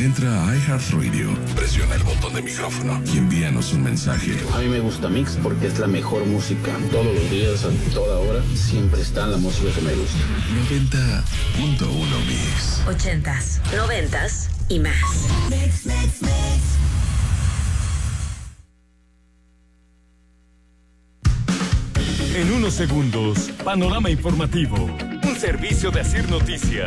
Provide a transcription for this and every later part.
Entra a iHeartRadio, presiona el botón de micrófono y envíanos un mensaje. A mí me gusta Mix porque es la mejor música. Todos los días, a toda hora, siempre está la música que me gusta. 90.1 Mix. 80s, 90s y más. Mix. En unos segundos, panorama informativo. Un servicio de Asir Noticias.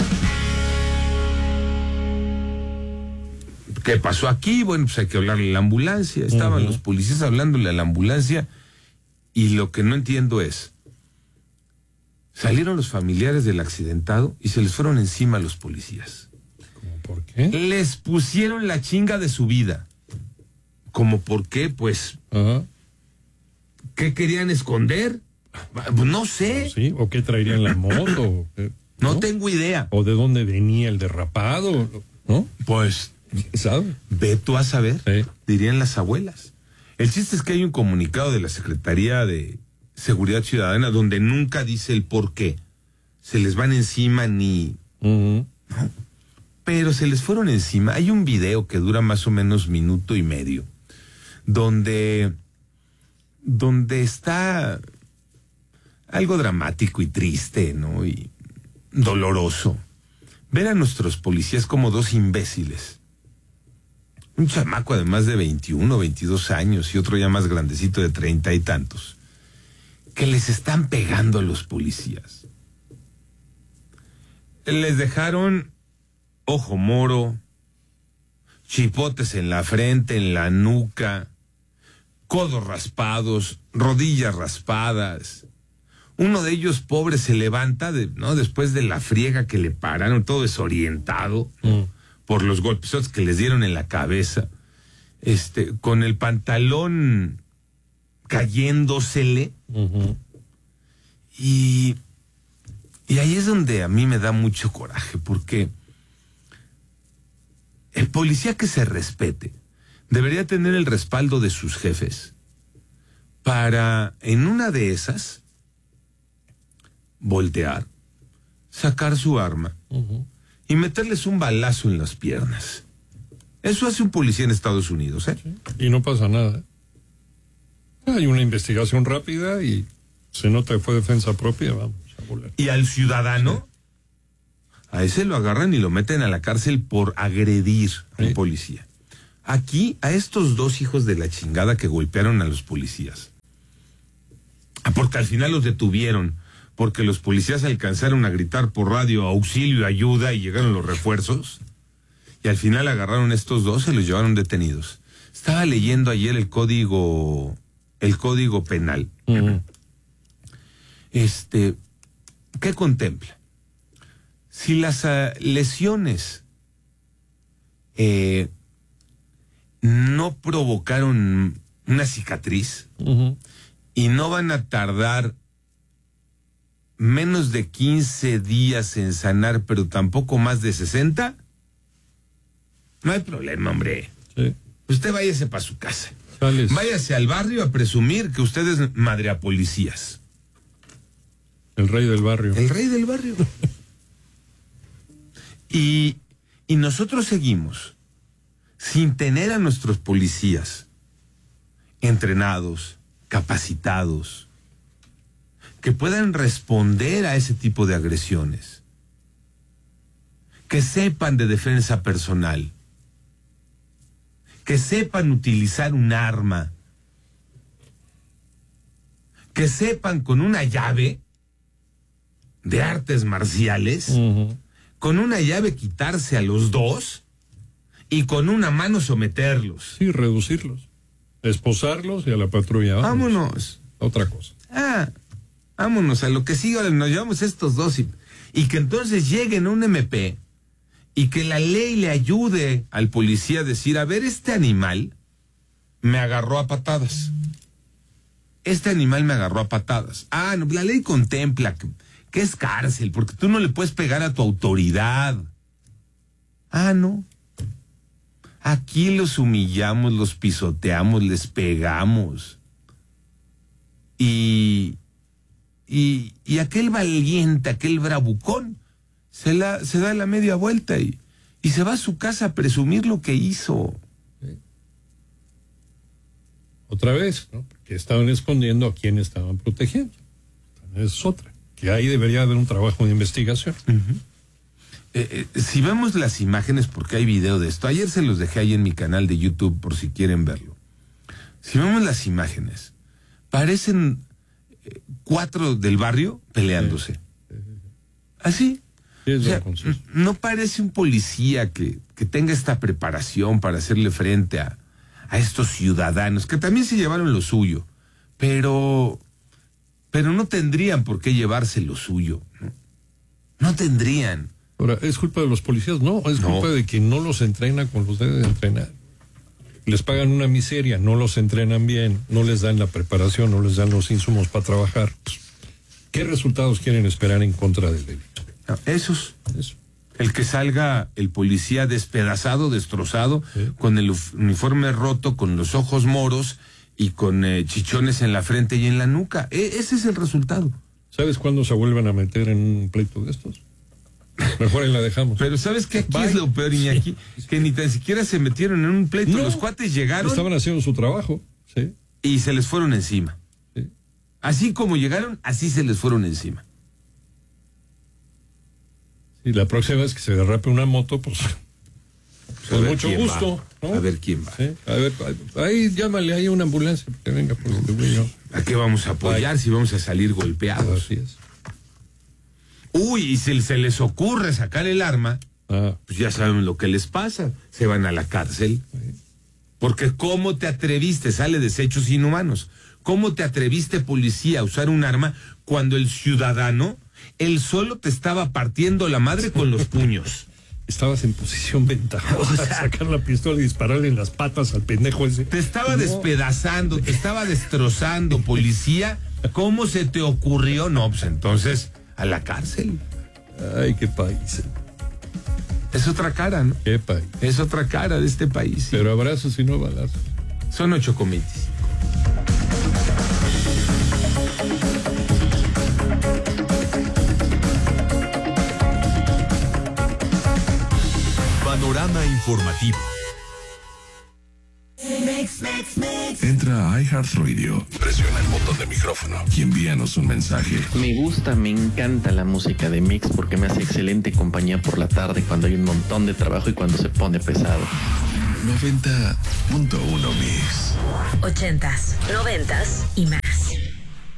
¿Qué pasó aquí? Bueno, pues hay que hablarle a la ambulancia. Estaban los policías hablándole a la ambulancia y lo que no entiendo es, salieron los familiares del accidentado y se les fueron encima a los policías. ¿Cómo por qué? Les pusieron la chinga de su vida. ¿Cómo por qué? Pues, ¿qué querían esconder? No sé. ¿Sí? ¿O qué traerían la moto? No tengo idea. ¿O de dónde venía el derrapado? ¿No? Pues, ¿sabe? ve tú a saber, Sí. dirían las abuelas. El chiste es que hay un comunicado de la Secretaría de Seguridad Ciudadana donde nunca dice el por qué. Se les van encima ni... ¿no? Pero se les fueron encima. Hay un video que dura más o menos minuto y medio, donde está algo dramático y triste, ¿no? Y doloroso. Ver a nuestros policías como dos imbéciles. Un chamaco además de 21, 22 años y otro ya más grandecito de 30 y tantos, que les están pegando a los policías. Les dejaron ojo moro, chipotes en la frente, en la nuca, codos raspados, rodillas raspadas. Uno de ellos, pobre, se levanta después de la friega que le pararon, todo desorientado por los golpes que les dieron en la cabeza, con el pantalón cayéndosele. Y ahí es donde a mí me da mucho coraje, porque el policía que se respete debería tener el respaldo de sus jefes para, en una de esas, voltear, sacar su arma y meterles un balazo en las piernas. Eso hace un policía en Estados Unidos, ¿eh? Sí. Y no pasa nada. Hay una investigación rápida y se nota que fue defensa propia, vamos a volar. Y al ciudadano, a ese lo agarran y lo meten a la cárcel por agredir a un policía. Aquí, a estos dos hijos de la chingada que golpearon a los policías, porque al final los detuvieron, porque los policías alcanzaron a gritar por radio auxilio, ayuda, y llegaron los refuerzos, y al final agarraron a estos dos, se los llevaron detenidos. Estaba leyendo ayer el código penal. ¿Qué contempla? Si las lesiones no provocaron una cicatriz y no van a tardar menos de 15 días en sanar, pero tampoco más de 60, no hay problema, hombre. Sí. Usted váyase para su casa. Sales. Váyase al barrio a presumir que usted es madre a policías. El rey del barrio. El rey del barrio. Y nosotros seguimos sin tener a nuestros policías entrenados, capacitados, que puedan responder a ese tipo de agresiones, que sepan de defensa personal, que sepan utilizar un arma, que sepan con una llave de artes marciales, con una llave quitarse a los dos y con una mano someterlos. Sí, reducirlos, esposarlos y a la patrulla. Vámonos. Otra cosa. Vámonos a lo que sigue, nos llevamos estos dos y que entonces lleguen a un MP y que la ley le ayude al policía a decir, a ver, este animal me agarró a patadas. Este animal me agarró a patadas. No, la ley contempla que es cárcel, porque tú no le puedes pegar a tu autoridad. No. Aquí los humillamos, los pisoteamos, les pegamos. Y aquel valiente, aquel bravucón, se da la media vuelta y y se va a su casa a presumir lo que hizo. Otra vez, ¿no? Porque estaban escondiendo a quién estaban protegiendo. Es otra. Que ahí debería haber un trabajo de investigación. Si vemos las imágenes, porque hay video de esto, ayer se los dejé ahí en mi canal de YouTube por si quieren verlo. Si vemos las imágenes, parecen 4 del barrio peleándose. Así. Sí, o sea, no parece un policía que tenga esta preparación para hacerle frente a estos ciudadanos, que también se llevaron lo suyo, pero no tendrían por qué llevarse lo suyo. No tendrían. Ahora, ¿es culpa de los policías? No, es culpa de quien no los entrena como los debe de entrenar. Les pagan una miseria, no los entrenan bien, no les dan la preparación, no les dan los insumos para trabajar. ¿Qué resultados quieren esperar en contra del delito? No, esos. El que salga el policía despedazado, destrozado, con el uniforme roto, con los ojos moros y con chichones en la frente y en la nuca. Ese es el resultado. ¿Sabes cuándo se vuelven a meter en un pleito de estos? Mejor ahí la dejamos. Pero ¿sabes qué? Aquí es lo peor, Iñaki, que ni tan siquiera se metieron en un pleito. No, los cuates llegaron. Estaban haciendo su trabajo, sí. Y se les fueron encima. Sí. Así como llegaron, así se les fueron encima. Y la próxima vez que se derrape una moto, pues con mucho gusto, ¿no? A ver quién va. Sí. A ver, ahí llámale ahí a una ambulancia que venga por este güey, ¿no? ¿A qué vamos a apoyar si vamos a salir golpeados? Así es. Uy, y si se les ocurre sacar el arma, pues ya saben lo que les pasa. Se van a la cárcel. Porque ¿cómo te atreviste? Sale desechos inhumanos. ¿Cómo te atreviste, policía, a usar un arma cuando el ciudadano, él solo te estaba partiendo la madre con los puños? Estabas en posición ventajosa, sacar la pistola y dispararle en las patas al pendejo ese. Te estaba despedazando, te estaba destrozando, policía. ¿Cómo se te ocurrió? No, pues entonces, a la cárcel. Ay, qué país. Es otra cara, ¿no? Qué país. Es otra cara de este país. Sí. Pero abrazos y no balazos. Son 8:25. Panorama informativo. Entra a iHeartRadio, presiona el botón de micrófono y envíanos un mensaje. Me gusta, me encanta la música de Mix porque me hace excelente compañía por la tarde cuando hay un montón de trabajo y cuando se pone pesado. 90.1 Mix. 80s, 90s y más.